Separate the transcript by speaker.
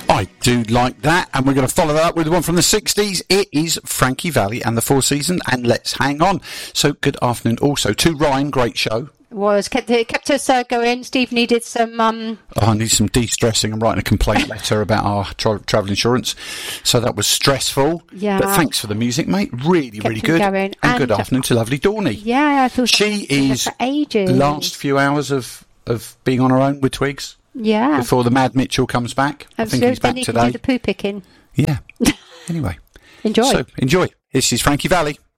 Speaker 1: I do like that, and we're going to follow that up with one from the 60s. It is Frankie Valli and the Four Seasons, and Let's Hang On. So good afternoon also to Ryan, great show.
Speaker 2: It kept us going. Steve needed some...
Speaker 1: I need some de-stressing. I'm writing a complaint letter about our travel insurance, so that was stressful.
Speaker 2: Yeah.
Speaker 1: But thanks for the music, mate. Really, really good.
Speaker 2: Going.
Speaker 1: And good afternoon to lovely Dawny.
Speaker 2: Yeah, I feel
Speaker 1: she is
Speaker 2: for ages.
Speaker 1: Last few hours of being on her own with Twigs.
Speaker 2: Yeah.
Speaker 1: Before the Mad Mitchell comes back.
Speaker 2: Absolutely.
Speaker 1: I think he's back
Speaker 2: then
Speaker 1: today.
Speaker 2: Can do the poo picking.
Speaker 1: Yeah. Anyway.
Speaker 2: Enjoy.
Speaker 1: So enjoy. This is Frankie Valli.